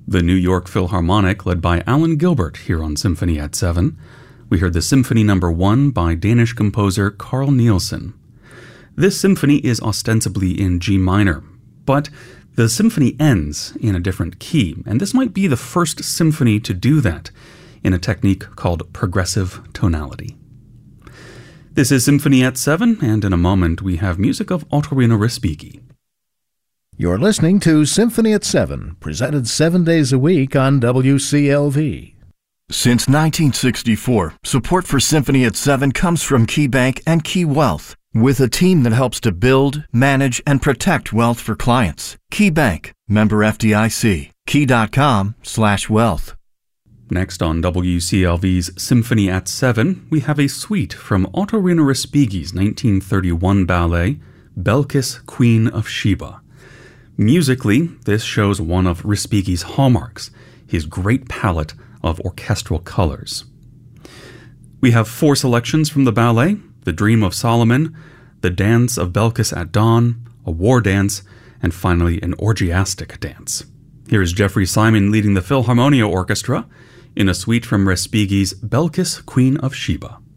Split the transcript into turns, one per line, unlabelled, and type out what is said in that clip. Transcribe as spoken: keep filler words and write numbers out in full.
The New York Philharmonic, led by Alan Gilbert, here on Symphony at seven. We heard the Symphony Number one by Danish composer Carl Nielsen. This symphony is ostensibly in G minor, but the symphony ends in a different key, and this might be the first symphony to do that in a technique called progressive tonality. This is Symphony at seven, and in a moment we have music of Ottorino Respighi.
You're listening to Symphony at seven, presented seven days a week on W C L V.
Since nineteen sixty-four, support for Symphony at seven comes from KeyBank and Key Wealth, with a team that helps to build, manage, and protect wealth for clients. KeyBank, member F D I C, key.com slash wealth.
Next on W C L V's Symphony at seven, we have a suite from Ottorino Respighi's nineteen thirty-one ballet, Belkis, Queen of Sheba. Musically, this shows one of Respighi's hallmarks, his great palette of orchestral colors. We have four selections from the ballet: The Dream of Solomon, The Dance of Belkis at Dawn, a war dance, and finally an orgiastic dance. Here is Jeffrey Simon leading the Philharmonia Orchestra in a suite from Respighi's Belkis, Queen of Sheba.